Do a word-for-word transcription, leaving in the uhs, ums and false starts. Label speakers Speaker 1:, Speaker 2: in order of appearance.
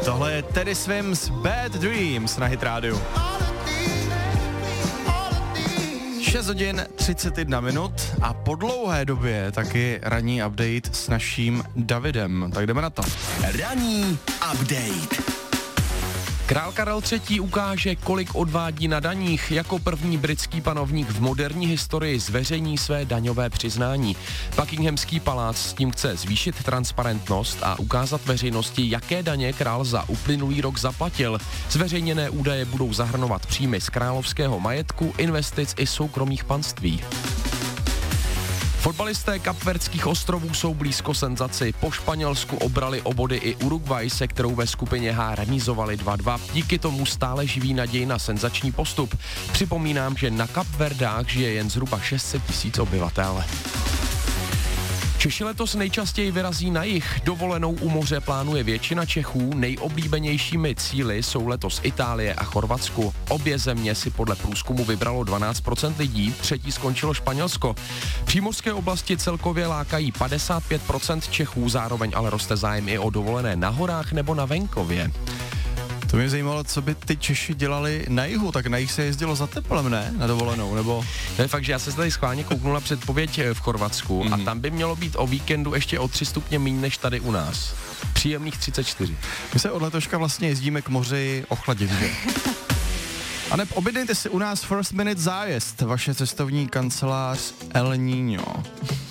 Speaker 1: Tohle je Teddy Swims Bad Dreams na Hit Radio. šest hodin třicet jedna minut a po dlouhé době taky ranní update s naším Davidem. Tak jdeme na to.
Speaker 2: Ranní update.
Speaker 3: Král Karel třetí. ukáže, kolik odvádí na daních. Jako první britský panovník v moderní historii zveřejní své daňové přiznání. Buckinghamský palác s tím chce zvýšit transparentnost a ukázat veřejnosti, jaké daně král za uplynulý rok zaplatil. Zveřejněné údaje budou zahrnovat příjmy z královského majetku, investic i soukromých panství. Fotbalisté Kapverdských ostrovů jsou blízko senzaci. Po Španělsku obrali o body i Uruguay, se kterou ve skupině H remízovali dva dva. Díky tomu stále živí naději na senzační postup. Připomínám, že na Kapverdách žije jen zhruba šest set tisíc obyvatel. Češi letos nejčastěji vyrazí na jih. Dovolenou u moře plánuje většina Čechů. Nejoblíbenějšími cíli jsou letos Itálie a Chorvatsko. Obě země si podle průzkumu vybralo dvanáct procent lidí, třetí skončilo Španělsko. Přímořské oblasti celkově lákají padesát pět procent Čechů, zároveň ale roste zájem i o dovolené na horách nebo na venkově.
Speaker 1: To mě zajímalo, co by ty Češi dělali na jihu, tak na jih se jezdilo za teplem, ne? Na dovolenou, nebo?
Speaker 3: To je fakt, že já se tady schválně kouknu na předpověď v Chorvatsku mm. a tam by mělo být o víkendu ještě o tři stupně míň než tady u nás. Příjemných třicet čtyři.
Speaker 1: My se od letoška vlastně jezdíme k moři ochladit, že? A neb objednejte si u nás First Minute zájezd, vaše cestovní kancelář El Niño.